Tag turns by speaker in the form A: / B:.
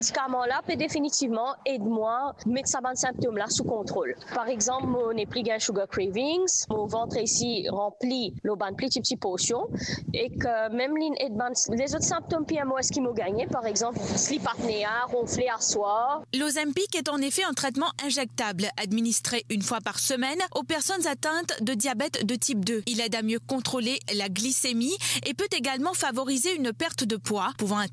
A: Ce médicament-là peut définitivement aider moi à mettre ces symptômes-là sous contrôle. Par exemple, mon n'ai plus de sugar cravings, mon ventre ici rempli, le ban plus de petites potions, et que même les autres symptômes PMOS qui m'ont gagné, par exemple, sleep apnea, ronfler à soir.
B: L'Ozempic est en effet un traitement injectable, administré une fois par semaine aux personnes atteintes de diabète de type 2. Il aide à mieux contrôler la glycémie et peut également favoriser une perte de poids, pouvant